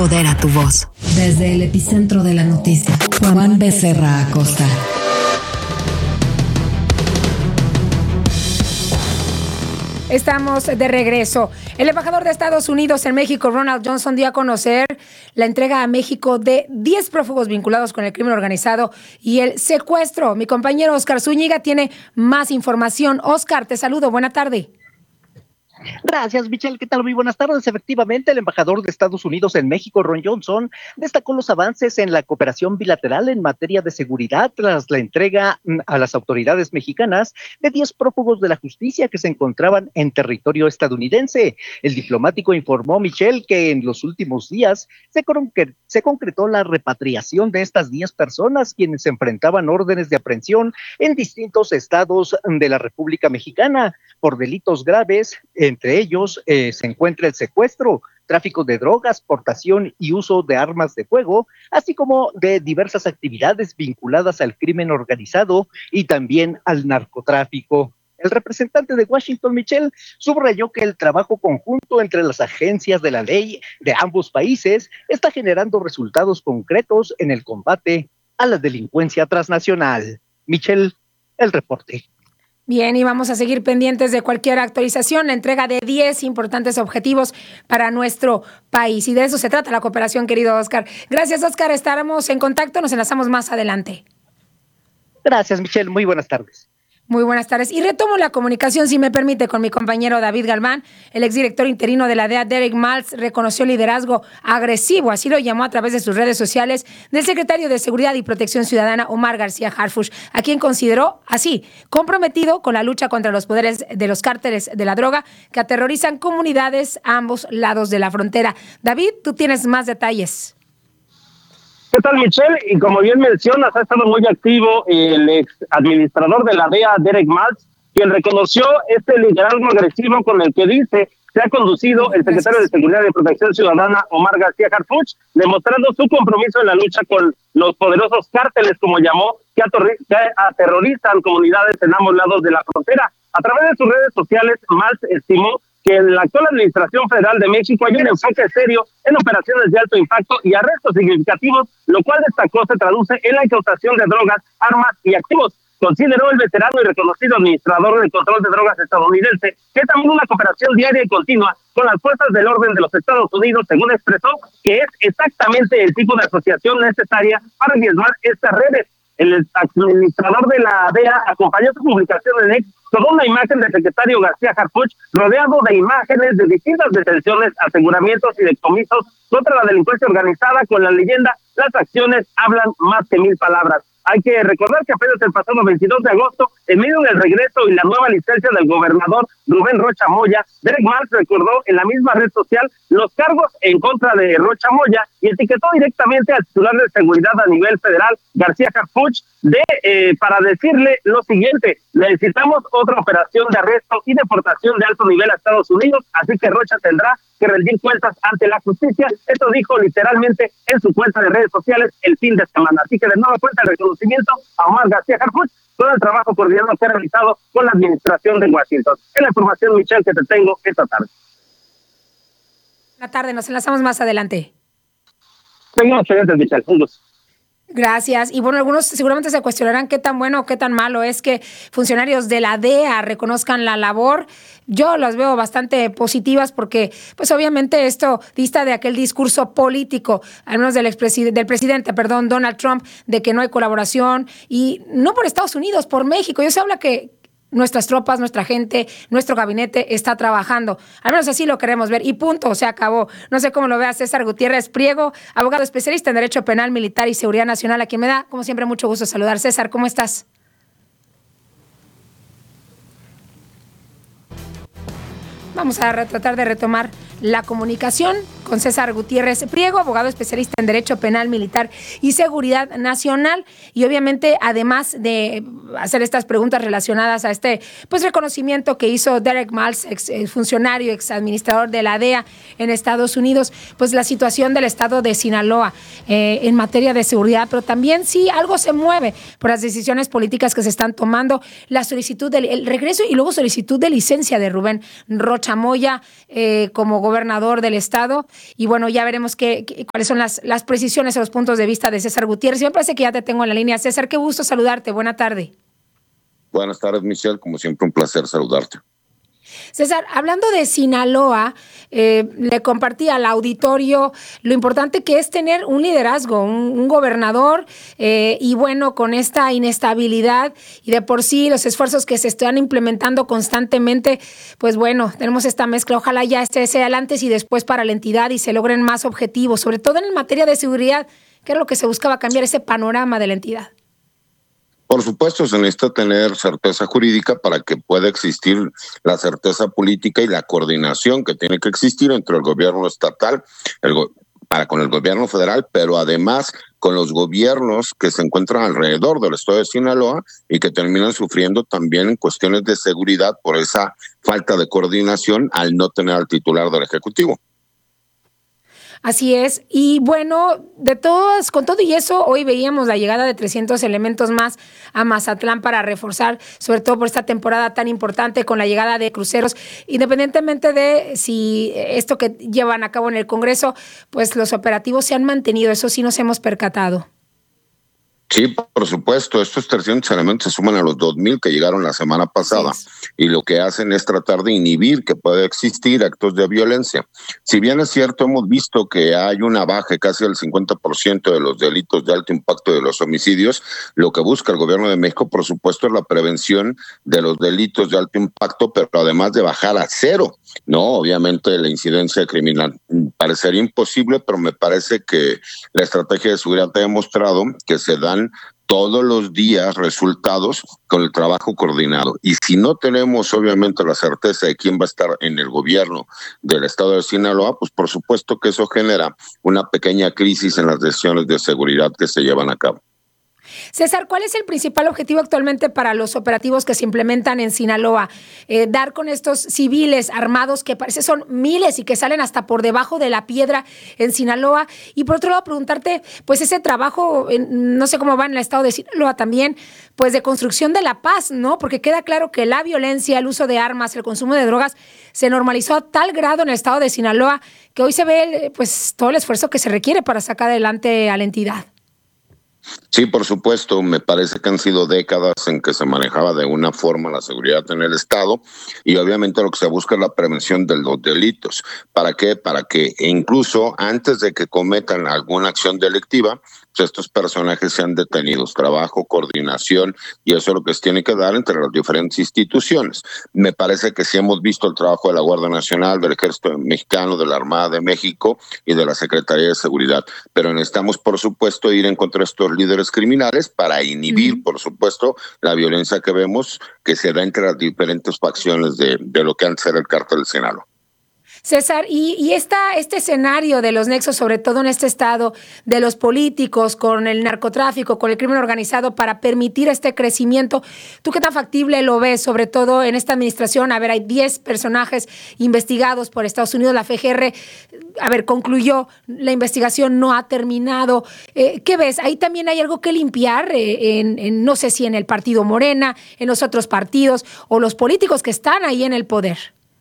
empodera tu voz. Desde el epicentro de la noticia, Juan Becerra Acosta. Estamos de regreso. El embajador de Estados Unidos en México, Ronald Johnson, dio a conocer la entrega a México de 10 prófugos vinculados con el crimen organizado y el secuestro. Mi compañero Oscar Zúñiga tiene más información. Oscar, te saludo. Buena tarde. Gracias, Michelle. ¿Qué tal? Muy buenas tardes. Efectivamente, el embajador de Estados Unidos en México, Ron Johnson, destacó los avances en la cooperación bilateral en materia de seguridad tras la entrega a las autoridades mexicanas de 10 prófugos de la justicia que se encontraban en territorio estadounidense. El diplomático informó, Michelle, que en los últimos días se concretó la repatriación de estas 10 personas quienes enfrentaban órdenes de aprehensión en distintos estados de la República Mexicana por delitos graves. Entre ellos se encuentra el secuestro, tráfico de drogas, portación y uso de armas de fuego, así como de diversas actividades vinculadas al crimen organizado y también al narcotráfico. El representante de Washington, Michelle, subrayó que el trabajo conjunto entre las agencias de la ley de ambos países está generando resultados concretos en el combate a la delincuencia transnacional. Michelle, el reporte. Bien, y vamos a seguir pendientes de cualquier actualización, la entrega de 10 importantes objetivos para nuestro país. Y de eso se trata la cooperación, querido Oscar. Gracias, Oscar. Estaremos en contacto. Nos enlazamos más adelante. Gracias, Michelle. Muy buenas tardes. Muy buenas tardes. Y retomo la comunicación, si me permite, con mi compañero David Galván. El exdirector interino de la DEA, Derek Maltz, reconoció liderazgo agresivo, así lo llamó a través de sus redes sociales, del secretario de Seguridad y Protección Ciudadana, Omar García Harfuch, a quien consideró así, comprometido con la lucha contra los poderes de los cárteles de la droga que aterrorizan comunidades a ambos lados de la frontera. David, tú tienes más detalles. ¿Qué tal, Michelle? Y como bien mencionas, ha estado muy activo el ex administrador de la DEA, Derek Maltz, quien reconoció este liderazgo agresivo con el que dice se ha conducido el secretario de Seguridad y Protección Ciudadana, Omar García Harfuch, demostrando su compromiso en la lucha con los poderosos cárteles, como llamó, que aterrorizan comunidades en ambos lados de la frontera. A través de sus redes sociales, Maltz estimó que en la actual administración federal de México hay un enfoque serio en operaciones de alto impacto y arrestos significativos, lo cual destacó se traduce en la incautación de drogas, armas y activos. Consideró el veterano y reconocido administrador del control de drogas estadounidense que también una cooperación diaria y continua con las fuerzas del orden de los Estados Unidos, según expresó, que es exactamente el tipo de asociación necesaria para diezmar estas redes. El administrador de la DEA acompañó su publicación en X con una imagen del secretario García Harfuch rodeado de imágenes de distintas detenciones, aseguramientos y decomisos contra la delincuencia organizada con la leyenda "las acciones hablan más que 1000 palabras". Hay que recordar que apenas el pasado 22 de agosto, en medio del regreso y la nueva licencia del gobernador Rubén Rocha Moya, Derek Maltz recordó en la misma red social los cargos en contra de Rocha Moya y etiquetó directamente al titular de seguridad a nivel federal, García Harfuch, para decirle lo siguiente: necesitamos otra operación de arresto y deportación de alto nivel a Estados Unidos, así que Rocha tendrá que rendir cuentas ante la justicia. Esto dijo literalmente en su cuenta de redes sociales el fin de semana. Así que de nueva cuenta el reconocimiento a Omar García Harfuch todo el trabajo coordinado que ha realizado con la administración de Washington. Es la información, Michelle, que te tengo esta tarde. Buenas tardes, nos enlazamos más adelante. Tengo excelentes, Michelle. Un gusto. Gracias. Y bueno, algunos seguramente se cuestionarán qué tan bueno o qué tan malo es que funcionarios de la DEA reconozcan la labor. Yo las veo bastante positivas porque, pues obviamente esto dista de aquel discurso político, al menos del presidente, Donald Trump, de que no hay colaboración, y no por Estados Unidos, por México. Se habla que nuestras tropas, nuestra gente, nuestro gabinete está trabajando. Al menos así lo queremos ver. Y punto, se acabó. No sé cómo lo vea César Gutiérrez Priego, abogado especialista en Derecho Penal, Militar y Seguridad Nacional, a quien me da, como siempre, mucho gusto saludar. César, ¿cómo estás? Vamos a tratar de retomar la comunicación con César Gutiérrez Priego, abogado especialista en Derecho Penal, Militar y Seguridad Nacional. Y obviamente, además de hacer estas preguntas relacionadas a este reconocimiento que hizo Derek Maltz, ex funcionario, ex administrador de la DEA en Estados Unidos, pues la situación del estado de Sinaloa en materia de seguridad, pero también sí algo se mueve por las decisiones políticas que se están tomando, la solicitud del regreso y luego solicitud de licencia de Rubén Rocha Moya como gobernador del estado. Y bueno, ya veremos cuáles son las precisiones o los puntos de vista de César Gutiérrez. Y me parece que ya te tengo en la línea. César, qué gusto saludarte. Buena tarde. Buenas tardes, Michelle. Como siempre, un placer saludarte. César, hablando de Sinaloa, le compartí al auditorio lo importante que es tener un liderazgo, un gobernador, y bueno, con esta inestabilidad y de por sí los esfuerzos que se están implementando constantemente, pues bueno, tenemos esta mezcla. Ojalá ya sea el antes y después para la entidad y se logren más objetivos, sobre todo en materia de seguridad, que era lo que se buscaba, cambiar ese panorama de la entidad. Por supuesto, se necesita tener certeza jurídica para que pueda existir la certeza política y la coordinación que tiene que existir entre el gobierno estatal, con el gobierno federal, pero además con los gobiernos que se encuentran alrededor del estado de Sinaloa y que terminan sufriendo también en cuestiones de seguridad por esa falta de coordinación al no tener al titular del Ejecutivo. Así es. Y bueno, con todo y eso, hoy veíamos la llegada de 300 elementos más a Mazatlán para reforzar, sobre todo por esta temporada tan importante con la llegada de cruceros, independientemente de si esto que llevan a cabo en el Congreso, pues los operativos se han mantenido, eso sí nos hemos percatado. Sí, por supuesto, estos 300 elementos se suman a los 2,000 que llegaron la semana pasada y lo que hacen es tratar de inhibir que pueda existir actos de violencia. Si bien es cierto, hemos visto que hay una baja casi del 50% de los delitos de alto impacto de los homicidios, lo que busca el gobierno de México, por supuesto, es la prevención de los delitos de alto impacto, pero además de bajar a cero, ¿no? Obviamente la incidencia criminal parecería imposible, pero me parece que la estrategia de seguridad ha demostrado que se dan todos los días resultados con el trabajo coordinado. Y si no tenemos obviamente la certeza de quién va a estar en el gobierno del estado de Sinaloa, pues por supuesto que eso genera una pequeña crisis en las decisiones de seguridad que se llevan a cabo. César, ¿cuál es el principal objetivo actualmente para los operativos que se implementan en Sinaloa? Dar con estos civiles armados que parece son miles y que salen hasta por debajo de la piedra en Sinaloa. Y por otro lado, preguntarte, pues ese trabajo, no sé cómo va en el estado de Sinaloa también, pues de construcción de la paz, ¿no? Porque queda claro que la violencia, el uso de armas, el consumo de drogas se normalizó a tal grado en el estado de Sinaloa que hoy se ve pues todo el esfuerzo que se requiere para sacar adelante a la entidad. Sí, por supuesto, me parece que han sido décadas en que se manejaba de una forma la seguridad en el Estado y obviamente lo que se busca es la prevención de los delitos. ¿Para qué? Para que incluso antes de que cometan alguna acción delictiva, pues estos personajes sean detenidos. Trabajo, coordinación y eso es lo que se tiene que dar entre las diferentes instituciones. Me parece que sí hemos visto el trabajo de la Guardia Nacional, del Ejército Mexicano, de la Armada de México y de la Secretaría de Seguridad, pero necesitamos por supuesto ir en contra de estos líderes criminales para inhibir, por supuesto, la violencia que vemos que se da entre las diferentes facciones de lo que antes era el cártel de Sinaloa. César, y este escenario de los nexos, sobre todo en este estado, de los políticos con el narcotráfico, con el crimen organizado, para permitir este crecimiento, ¿tú qué tan factible lo ves, sobre todo en esta administración? A ver, hay 10 personajes investigados por Estados Unidos, la FGR, a ver, concluyó, la investigación no ha terminado. ¿Qué ves? Ahí también hay algo que limpiar, no sé si en el partido Morena, en los otros partidos, o los políticos que están ahí en el poder.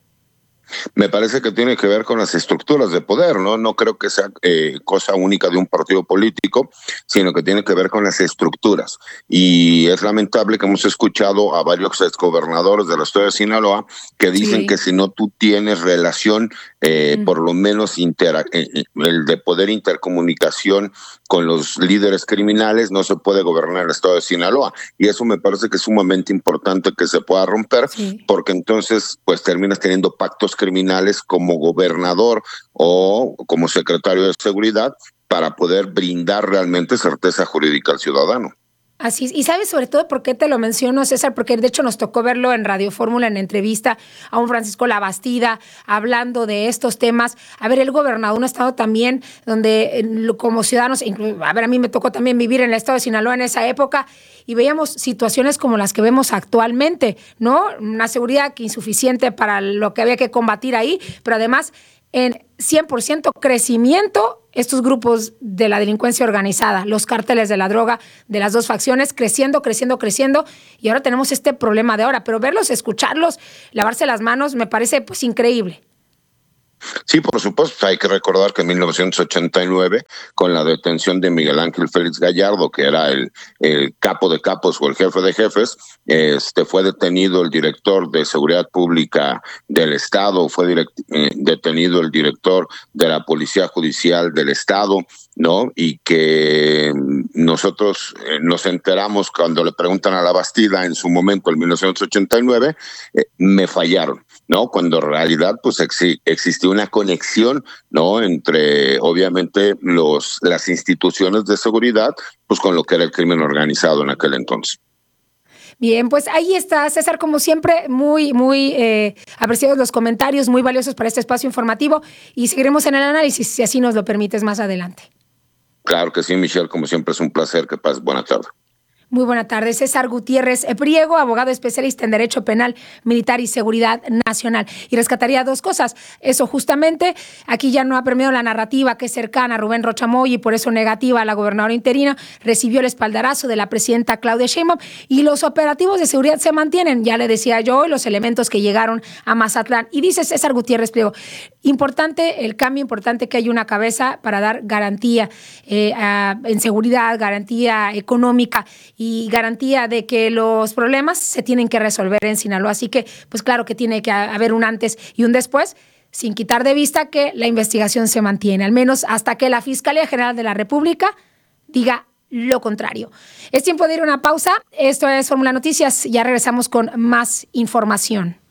Me parece que tiene que ver con las estructuras de poder, ¿no? No creo que sea cosa única de un partido político, sino que tiene que ver con las estructuras. Y es lamentable que hemos escuchado a varios exgobernadores del estado de Sinaloa que dicen que si no tú tienes relación, por lo menos el de poder intercomunicación con los líderes criminales, no se puede gobernar el estado de Sinaloa. Y eso me parece que es sumamente importante que se pueda romper, porque entonces pues terminas teniendo pactos criminales como gobernador o como secretario de seguridad para poder brindar realmente certeza jurídica al ciudadano. Así es. Y sabes sobre todo por qué te lo menciono, César, porque de hecho nos tocó verlo en Radio Fórmula, en entrevista a un Francisco Labastida, hablando de estos temas. A ver, el gobernador, un estado también donde como ciudadanos, a ver, a mí me tocó también vivir en el estado de Sinaloa en esa época y veíamos situaciones como las que vemos actualmente, ¿no? Una seguridad que insuficiente para lo que había que combatir ahí, pero además en 100% crecimiento estos grupos de la delincuencia organizada, los cárteles de la droga de las dos facciones, creciendo, y ahora tenemos este problema de ahora, pero verlos, escucharlos, lavarse las manos, me parece pues increíble. Sí, por supuesto. Hay que recordar que en 1989, con la detención de Miguel Ángel Félix Gallardo, que era el capo de capos o el jefe de jefes, fue detenido el director de Seguridad Pública del Estado, fue detenido el director de la Policía Judicial del Estado, ¿no? Y que nosotros nos enteramos cuando le preguntan a la Bastida en su momento, en 1989, me fallaron, ¿no? Cuando en realidad pues existió una conexión, ¿no? Entre obviamente las instituciones de seguridad pues con lo que era el crimen organizado en aquel entonces. Bien, pues ahí está, César, como siempre, muy apreciados los comentarios, muy valiosos para este espacio informativo, y seguiremos en el análisis, si así nos lo permites más adelante. Claro que sí, Michelle, como siempre es un placer. Que pases buena tarde. Muy buena tarde. César Gutiérrez Priego, abogado especialista en Derecho Penal, Militar y Seguridad Nacional. Y rescataría dos cosas. Eso justamente, aquí ya no ha permeado la narrativa que es cercana a Rubén Rocha Moya y por eso negativa a la gobernadora interina. Recibió el espaldarazo de la presidenta Claudia Sheinbaum y los operativos de seguridad se mantienen. Ya le decía yo, los elementos que llegaron a Mazatlán. Y dice César Gutiérrez Priego, importante el cambio, importante que haya una cabeza para dar garantía en seguridad, garantía económica y garantía de que los problemas se tienen que resolver en Sinaloa. Así que, pues claro que tiene que haber un antes y un después, sin quitar de vista que la investigación se mantiene, al menos hasta que la Fiscalía General de la República diga lo contrario. Es tiempo de ir a una pausa. Esto es Fórmula Noticias. Ya regresamos con más información.